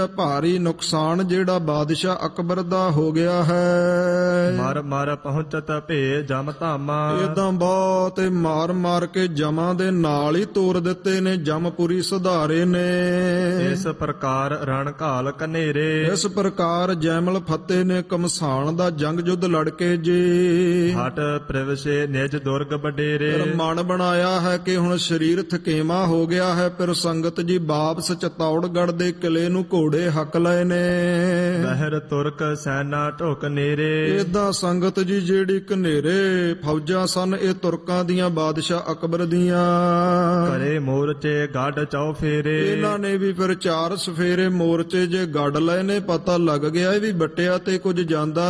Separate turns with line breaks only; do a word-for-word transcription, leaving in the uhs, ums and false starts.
ਭਾਰੀ ਨੁਕਸਾਨ ਜਿਹੜਾ ਬਾਦਸ਼ਾਹ ਅਕਬਰ ਦਾ ਹੋ ਗਿਆ ਹੈ।
ਮਰ ਮਰ ਪਹੁੰਚਤ ਭੇ ਜਮ ਧਾਮਾ।
ਏਦਾਂ ਬਹੁਤ ਮਾਰ ਮਾਰ ਕੇ ਜਮਾਂ ਦੇ ਨਾਲ ਹੀ ਤੋਰ ਦਿੱਤੇ ਨੇ, ਜਮਪੁਰੀ ਸੁਧਾਰੇ ਨੇ।
ਇਸ ਪ੍ਰਕਾਰ ਰਣ ਘਾਲ ਕਨੇਰੇ।
ਇਸ ਪ੍ਰਕਾਰ ਜੈਮਲ ਫਤਿਹ ਨੇ ਕਮਸਾਨ ਦਾ ਜੰਗ ਜੁੱਧ ਲੜ ਕੇ ਜੀ
ਹਟ ਪ੍ਰਵਸੇ ਨਿਜ ਦੁਰਗ ਬਡੇਰੇ।
ਫਿਰ ਮਨ ਬਣਾਇਆ ਹੈ ਕਿ ਹੁਣ ਸਰੀਰ ਥਕੇਵਾਂ ਹੋ ਗਿਆ ਹੈ। ਫਿਰ ਸੰਗਤ ਜੀ ਵਾਪਸ ਚਤੌੜਗੜ੍ਹ ਦੇ ਕਿਲੇ ਨੂੰ ਘੋੜੇ ਹੱਕ ਲਏ ਨੇ।
ਬਹਿਰ ਤੁਰਕ ਸੈਨਾ ਢੁਕ ਨੇਰੇ।
ਏਦਾਂ ਸੰਗਤ ਜੀ ਜਿਹੜੀ ਘਨੇਰੇ ਫੌਜਾਂ ਸਨ ਇਹ ਤੁਰਕਾਂ ਦੀਆਂ, ਬਾਦਸ਼ਾਹ ਅਕਬਰ ਦੀਆਂ।
ਕਰੇ ਮੋਰਚੇ ਗੱਡ ਚੌ ਫੇਰੇ।
ਇਹਨਾਂ ਨੇ ਵੀ ਫਿਰ ਚਾਰ ਸਫੇਰੇ ਮੋਰਚੇ ਜੇ ਗੱਡ ਲਏ ਨੇ। ਪਤਾ ਲੱਗ ਗਿਆ ਇਹ ਵੀ ਬੱਟਿਆ ਤੇ ਕੁਝ ਜਾਂਦਾ